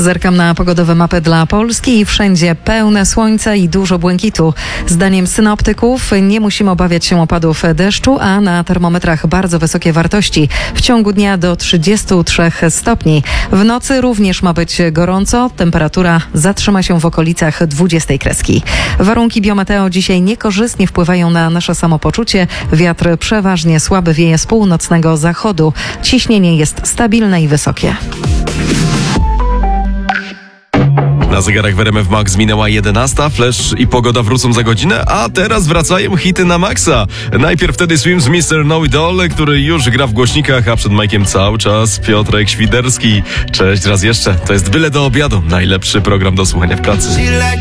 Zerkam na pogodowe mapy dla Polski i wszędzie pełne słońca i dużo błękitu. Zdaniem synoptyków nie musimy obawiać się opadów deszczu, a na termometrach bardzo wysokie wartości. W ciągu dnia do 33 stopni. W nocy również ma być gorąco. Temperatura zatrzyma się w okolicach 20 kreski. Warunki biometeo dzisiaj niekorzystnie wpływają na nasze samopoczucie. Wiatr przeważnie słaby wieje z północnego zachodu. Ciśnienie jest stabilne i wysokie. Na zegarach w RMF Max minęła 11, Flash i pogoda wrócą za godzinę, a teraz wracają hity na maksa. Najpierw wtedy Swims Mr. No Idol, który już gra w głośnikach, a przed Majkiem cały czas Piotrek Świderski. Cześć raz jeszcze, to jest Byle do obiadu, najlepszy program do słuchania w pracy.